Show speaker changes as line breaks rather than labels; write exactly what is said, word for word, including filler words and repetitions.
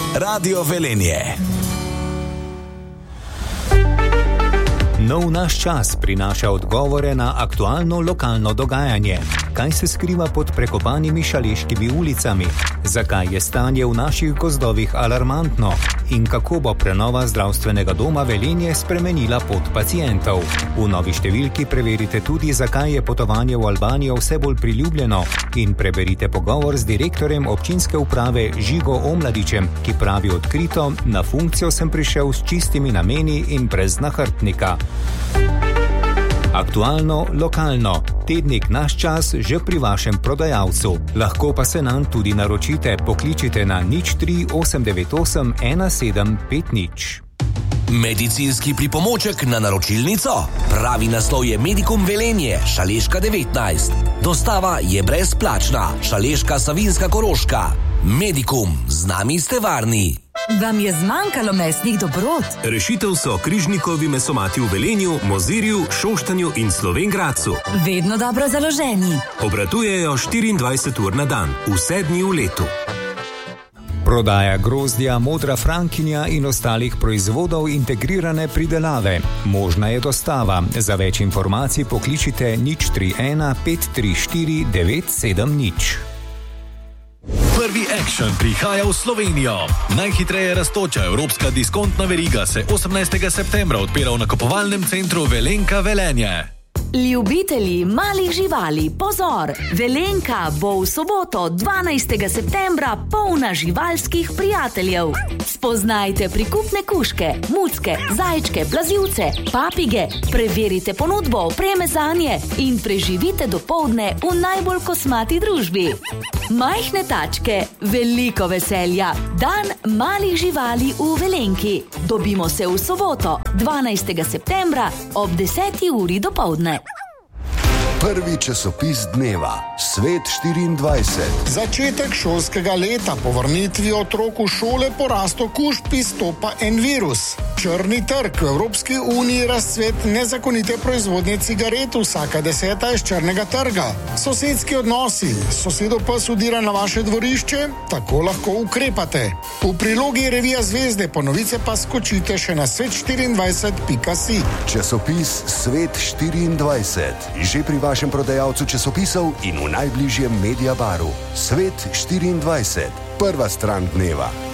Radio Velenje.
Nov naš čas prinaša odgovore na aktualno lokalno dogajanje. Kaj se skriva pod prekopanimi šaleškimi ulicami? Zakaj je stanje v naših gozdovih alarmantno? In kako bo prenova zdravstvenega doma Velenje spremenila pot pacientov? V novi številki preverite tudi, zakaj je potovanje v Albanijo vse bolj priljubljeno, in preberite pogovor z direktorjem občinske uprave Žigo Omladičem, ki pravi odkrito: na funkcijo sem prišel s čistimi nameni in brez nahrbtnika. Aktualno, lokalno. Tednik Naš čas že pri vašem prodajalcu. Lahko pa se nam tudi naročite. Pokličite na nič tri osem devet osem ena sedem pet nič.
Medicinski pripomoček na naročilnico? Pravi naslov je Medikum Velenje, Šaleška devetnajst. Dostava je brezplačna. Šaleška, Savinjska, Koroška. Medikum, z nami ste varni.
Vam je zmanjkalo mesnih dobrot?
Rešitev so križnikovi mesomati v Velenju, Mozirju, Šoštanju in Slovenj Gradcu.
Vedno dobro založeni.
Obratujejo štiriindvajset ur na dan, vse dni v letu.
Prodaja grozdja, modra frankinja in ostalih proizvodov integrirane pridelave. Možna je dostava. Za več informacij pokličite nič tri ena pet tri štiri devet sedem nič.
Prvi Action prihaja v Slovenijo. Najhitreje rastoča evropska diskontna veriga se osemnajstega septembra odpira v nakupovalnem centru Velenka Velenje.
Ljubitelji malih živali, pozor! Velenka bo v soboto, dvanajstega septembra, polna živalskih prijateljev. Spoznajte prikupne kužke, mucke, zajčke, plazivce, papige, preverite ponudbo, opreme zanje in preživite dopoldne v najbolj kosmati družbi. Majhne tačke, veliko veselja. Dan malih živali v Velenki. Dobimo se v soboto, dvanajstega septembra ob deseti uri dopoldne.
Prvi časopis dneva, Svet štiriindvajset.
Začetek šolskega leta, po vrnitvi otrok v šole po rastu okužb izstopa en virus. Črni trg v Evropski uniji, razcvet nezakonite proizvodnje cigaret, vsaka deseta iz črnega trga. Sosedski odnosi, sosedov pa sudira na vaše dvorišče, tako lahko ukrepate. V prilogi je revija Zvezde, po novice pa skočite še na svet štiriindvajset pika si.
Časopis Svet štiriindvajset, že pri vašem prodajalcu časopisov in v najbližjem Mediabaru. Svet štiriindvajset, prva stran dneva.